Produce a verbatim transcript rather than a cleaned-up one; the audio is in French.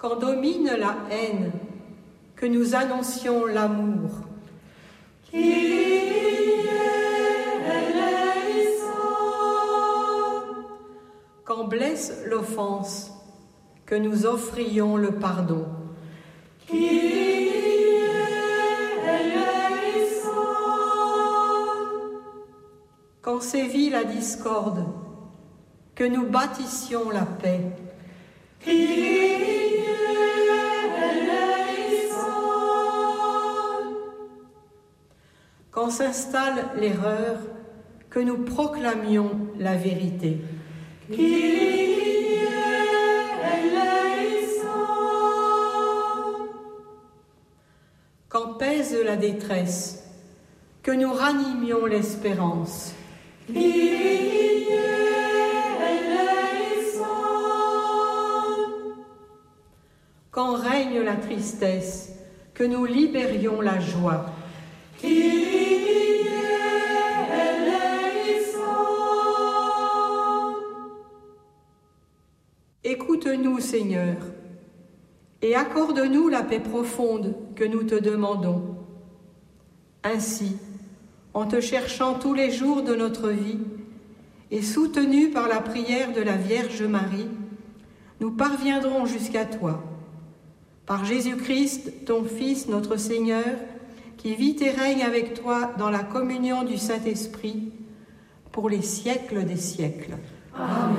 quand domine la haine, que nous annoncions l'amour. Quand blesse l'offense, que nous offrions le pardon. Quand sévit la discorde, que nous bâtissions la paix. Quand s'installe l'erreur, que nous proclamions la vérité. Quand pèse la détresse, que nous ranimions l'espérance. Quand règne la tristesse, que nous libérions la joie. Écoute-nous, Seigneur, et accorde-nous la paix profonde que nous te demandons. Ainsi, en te cherchant tous les jours de notre vie et soutenus par la prière de la Vierge Marie, nous parviendrons jusqu'à toi. Par Jésus-Christ, ton Fils, notre Seigneur, qui vit et règne avec toi dans la communion du Saint-Esprit, pour les siècles des siècles. Amen.